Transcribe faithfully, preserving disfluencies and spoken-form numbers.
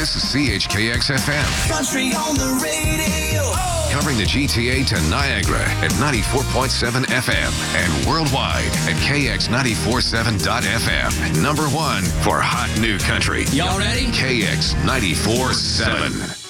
This is C H K X F M. Country on the radio. Oh. Covering the G T A to Niagara at ninety-four point seven F M and worldwide at K X nine four seven dot F M. Number one for hot new country. Y'all ready? K X ninety-four point seven.